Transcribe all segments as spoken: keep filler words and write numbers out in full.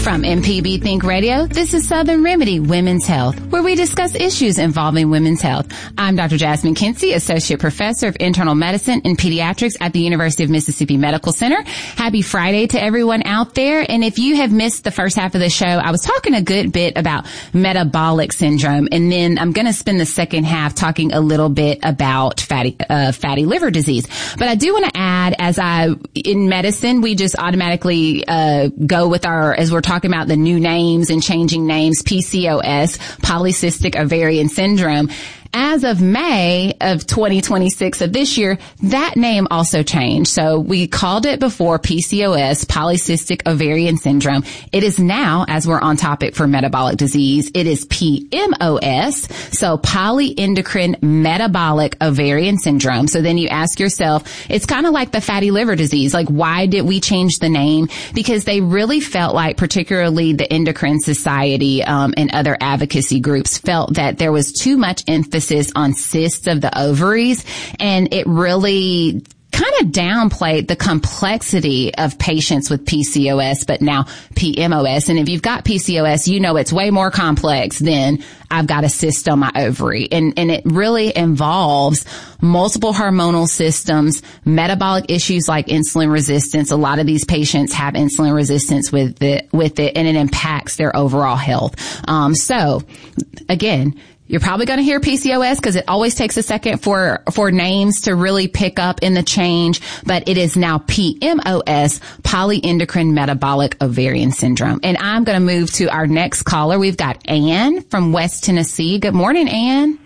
From M P B Think Radio, this is Southern Remedy Women's Health, where we discuss issues involving women's health. I'm Doctor Jasmine Kinsey, Associate Professor of Internal Medicine and Pediatrics at the University of Mississippi Medical Center. Happy Friday to everyone out there. And if you have missed the first half of the show, I was talking a good bit about metabolic syndrome, and then I'm going to spend the second half talking a little bit about fatty, uh, fatty liver disease. But I do want to add, as I, in medicine, we just automatically, uh, go with our, as we're talking about the new names and changing names, P C O S, polycystic ovarian syndrome. As of May of twenty twenty-six of this year, that name also changed. So we called it before P C O S, polycystic ovarian syndrome. It is now, as we're on topic for metabolic disease, it is P M O S, so polyendocrine metabolic ovarian syndrome. So then you ask yourself, it's kind of like the fatty liver disease. Like, why did we change the name? Because they really felt like, particularly the Endocrine Society um, and other advocacy groups, felt that there was too much emphasis on cysts of the ovaries, and it really kind of downplayed the complexity of patients with P C O S, but now P M O S. And if you've got P C O S, you know it's way more complex than I've got a cyst on my ovary. And, and it really involves multiple hormonal systems, metabolic issues like insulin resistance. A lot of these patients have insulin resistance with it, with it, and it impacts their overall health. Um, so again, you're probably going to hear P C O S because it always takes a second for, for names to really pick up in the change, but it is now P M O S, polyendocrine metabolic ovarian syndrome. And I'm going to move to our next caller. We've got Ann from West Tennessee. Good morning, Ann.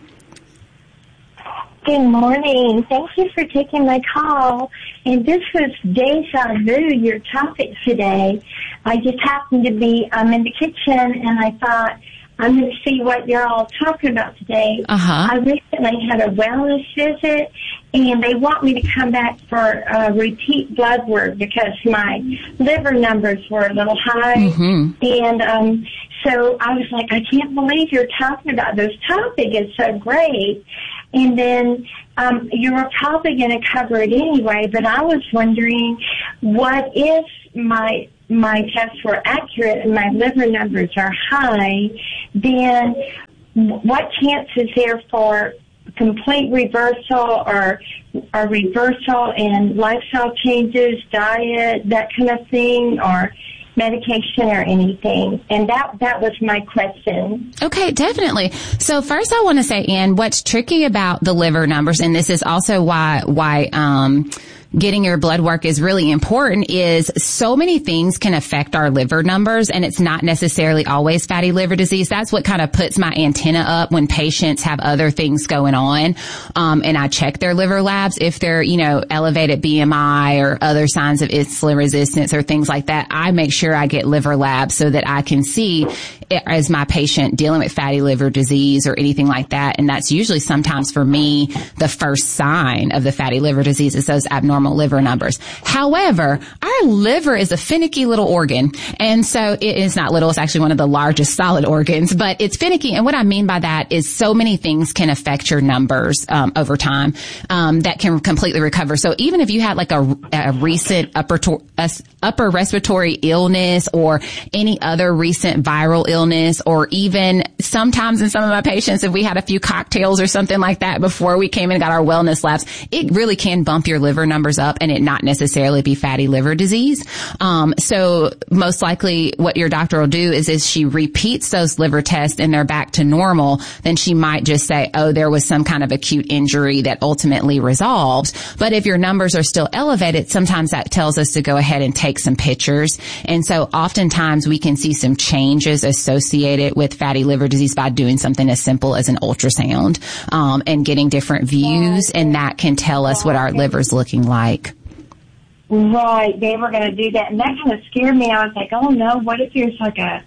Good morning. Thank you for taking my call. And this was deja vu, your topic today. I just happened to be, I'm in the kitchen and I thought, I'm going to see what you're all talking about today. Uh-huh. I recently had a wellness visit, and they want me to come back for a repeat blood work because my liver numbers were a little high. Mm-hmm. And um, so I was like, I can't believe you're talking about this topic. It's so great. And then um, you were probably going to cover it anyway, but I was wondering, what if my my tests were accurate and my liver numbers are high, then what chance is there for complete reversal or a reversal in lifestyle changes, diet, that kind of thing, or medication or anything? And that that was my question. Okay, definitely. So first I want to say, Ann, what's tricky about the liver numbers, and this is also why why um getting your blood work is really important, is so many things can affect our liver numbers, and it's not necessarily always fatty liver disease. That's what kind of puts my antenna up when patients have other things going on. Um, and I check their liver labs. If they're, you know, elevated B M I or other signs of insulin resistance or things like that, I make sure I get liver labs so that I can see, as my patient dealing with fatty liver disease or anything like that. And that's usually sometimes for me the first sign of the fatty liver disease is those abnormal liver numbers. However, our liver is a finicky little organ. And so it is not little. It's actually one of the largest solid organs, but it's finicky. And what I mean by that is so many things can affect your numbers um, over time um, that can completely recover. So even if you had like a, a recent upper, to, a, upper respiratory illness or any other recent viral illness, or even sometimes in some of my patients, if we had a few cocktails or something like that before we came in and got our wellness labs, it really can bump your liver numbers up and it not necessarily be fatty liver disease. Um, so most likely what your doctor will do is, if she repeats those liver tests and they're back to normal, then she might just say, oh, there was some kind of acute injury that ultimately resolved. But if your numbers are still elevated, sometimes that tells us to go ahead and take some pictures. And so oftentimes we can see some changes associated with fatty liver disease by doing something as simple as an ultrasound, um, and getting different views, and that can tell us what our liver's looking like. Right, they were going to do that, and that kind of scared me. I was like, oh no, what if there's like a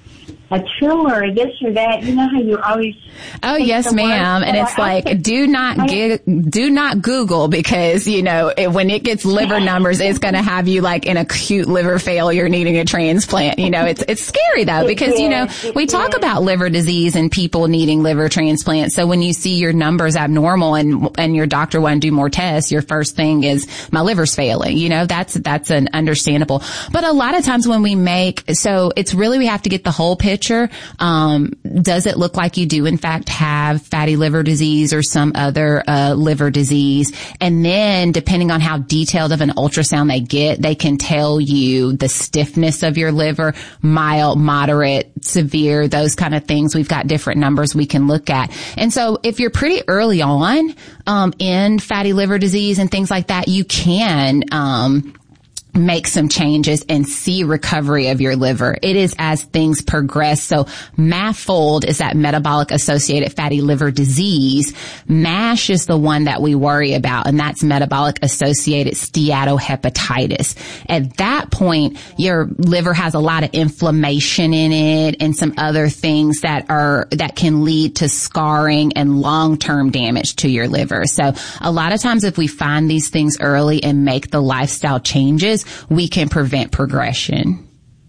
a tumor or this or that. You know how you always. Oh, yes, ma'am. And it's like, do not get, do not Google, because, you know, it, when it gets liver numbers, it's going to have you like in acute liver failure needing a transplant. You know, it's, it's scary though, because, you know, we talk about liver disease and people needing liver transplants. So when you see your numbers abnormal and, and your doctor wants to do more tests, your first thing is my liver's failing. You know, that's, that's an understandable. But a lot of times when we make, so it's really, we have to get the whole picture. Um, does it look like you do in fact have fatty liver disease or some other uh, liver disease? And then depending on how detailed of an ultrasound they get, they can tell you the stiffness of your liver, mild, moderate, severe, those kind of things. We've got different numbers we can look at. And so if you're pretty early on um, in fatty liver disease and things like that, you can um make some changes and see recovery of your liver. It is as things progress. So MAFLD is that metabolic associated fatty liver disease. MASH is the one that we worry about, and that's metabolic associated steatohepatitis. At that point, your liver has a lot of inflammation in it and some other things that are, that can lead to scarring and long-term damage to your liver. So a lot of times if we find these things early and make the lifestyle changes, we can prevent progression.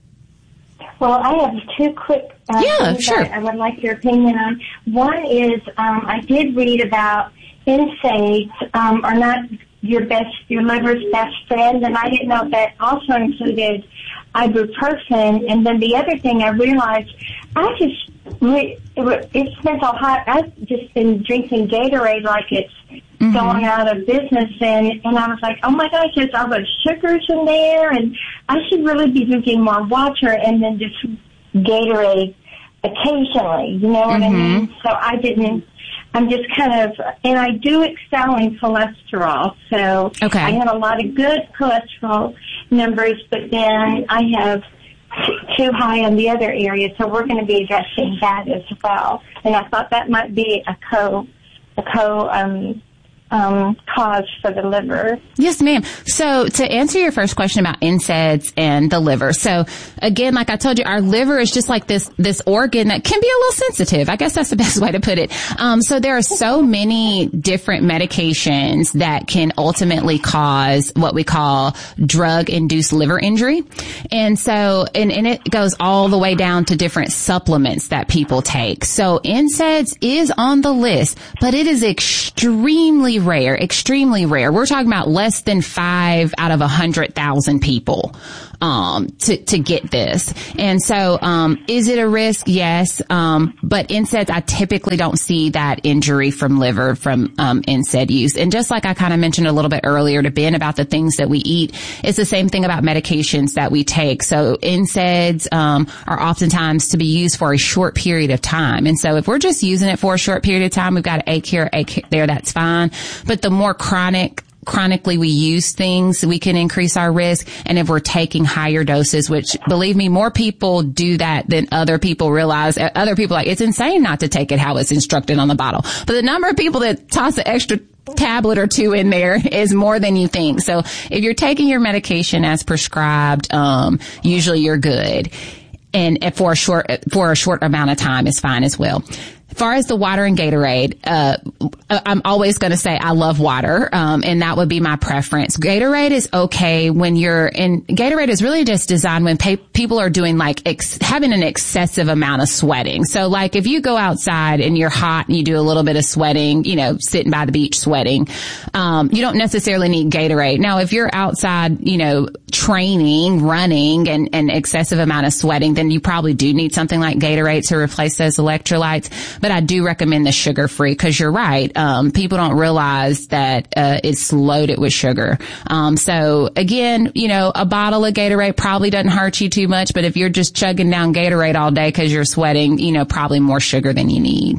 Well, I have two quick uh, yeah, things sure. that I would like your opinion on. One is um, I did read about N SAIDs um, are not your best, your liver's best friend, and I didn't know if that also included ibuprofen. And then the other thing I realized, I just re- it's mental hot. I've just been drinking Gatorade like it's mm-hmm. going out of business, and and I was like, oh my gosh, there's all those sugars in there, and I should really be drinking more water and then just Gatorade occasionally. You know what mm-hmm. I mean? So I didn't. I'm just kind of, and I do excel in cholesterol. So okay. I have a lot of good cholesterol numbers, but then I have t- too high on the other area. So we're going to be addressing that as well. And I thought that might be a co, a co, um, um, cause for the liver. Yes, ma'am. So to answer your first question about N SAIDs and the liver. So again, like I told you, our liver is just like this, this organ that can be a little sensitive. I guess that's the best way to put it. Um, so there are so many different medications that can ultimately cause what we call drug-induced liver injury. And so, and, and it goes all the way down to different supplements that people take. So N SAIDs is on the list, but it is extremely rare, extremely rare. We're talking about less than five out of a hundred thousand people, um, to, to get this. And so, um, is it a risk? Yes. Um, but N SAIDs, I typically don't see that injury from liver from, um, N SAID use. And just like I kind of mentioned a little bit earlier to Ben about the things that we eat, it's the same thing about medications that we take. So N SAIDs, um, are oftentimes to be used for a short period of time. And so if we're just using it for a short period of time, we've got an ache here, ache there, that's fine. But the more chronic, chronically we use things, we can increase our risk. And if we're taking higher doses, which believe me, more people do that than other people realize. Other people are like, it's insane not to take it how it's instructed on the bottle. But the number of people that toss an extra tablet or two in there is more than you think. So if you're taking your medication as prescribed, um, usually you're good. And for a short, for a short amount of time is fine as well. As far as the water and Gatorade, uh, I'm always going to say I love water, um, and that would be my preference. Gatorade is okay when you're in, Gatorade is really just designed when pa- people are doing like ex- having an excessive amount of sweating. So like if you go outside and you're hot and you do a little bit of sweating, you know, sitting by the beach sweating, um, you don't necessarily need Gatorade. Now, if you're outside, you know, training, running and an excessive amount of sweating, then you probably do need something like Gatorade to replace those electrolytes. But I do recommend the sugar-free because you're right. Um, people don't realize that uh, it's loaded with sugar. Um, so again, you know, a bottle of Gatorade probably doesn't hurt you too much. But if you're just chugging down Gatorade all day because you're sweating, you know, probably more sugar than you need.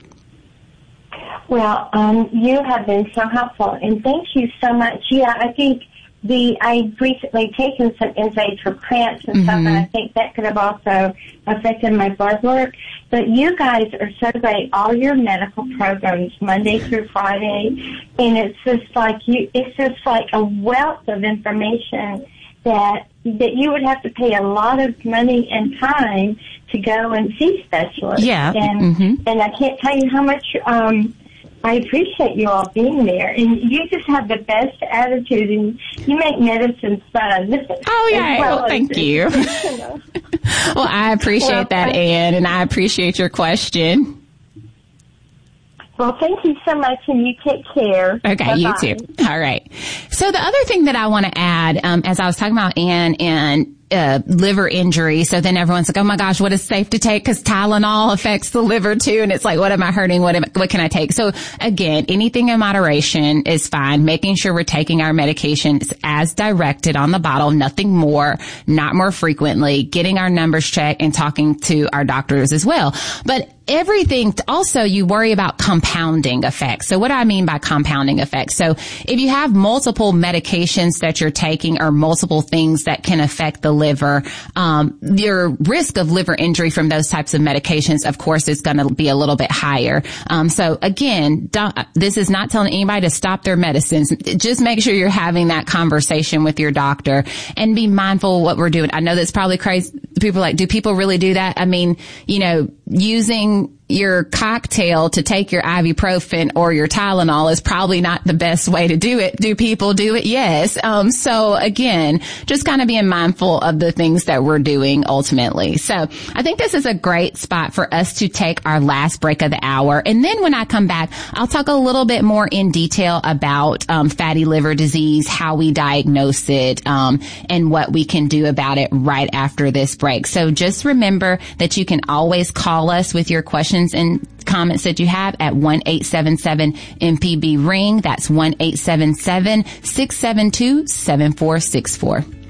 Well, um, you have been so helpful, and thank you so much. Yeah, I think the I've recently taken some N SAIDs for cramps and mm-hmm. stuff, and I think that could have also affected my blood work. But you guys are so great. All your medical programs, Monday through Friday, and it's just like you. It's just like a wealth of information. that that you would have to pay a lot of money and time to go and see specialists. Yeah. And mm-hmm. and I can't tell you how much um I appreciate you all being there. And you just have the best attitude, and you make medicine fun. Oh, yeah. Well, well, thank you. you know. Well, I appreciate well, that, I, Ann, and I appreciate your question. Well, thank you so much, and you take care. Okay, Bye-bye. You too. All right. So the other thing that I want to add, um, as I was talking about Ann and uh, liver injury, so then everyone's like, oh my gosh, what is safe to take? Because Tylenol affects the liver too, and it's like, what am I hurting? What am, what can I take? So again, anything in moderation is fine. Making sure we're taking our medications as directed on the bottle, nothing more, not more frequently, getting our numbers checked, and talking to our doctors as well. But everything, also you worry about compounding effects. So what do I mean by compounding effects? So if you have multiple medications that you're taking or multiple things that can affect the liver, um, your risk of liver injury from those types of medications, of course, is going to be a little bit higher. Um, so again, don't, this is not telling anybody to stop their medicines. Just make sure you're having that conversation with your doctor and be mindful of what we're doing. I know that's probably crazy. People are like, do people really do that? I mean, you know, using your cocktail to take your ibuprofen or your Tylenol is probably not the best way to do it. Do people do it? Yes. Um, so again, just kind of being mindful of the things that we're doing ultimately. So I think this is a great spot for us to take our last break of the hour. And then when I come back, I'll talk a little bit more in detail about um, fatty liver disease, how we diagnose it, um, and what we can do about it right after this break. So just remember that you can always call us with your questions and comments that you have at one eight seven seven M P B ring. That's one eight seven seven, six seven two, seven four six four.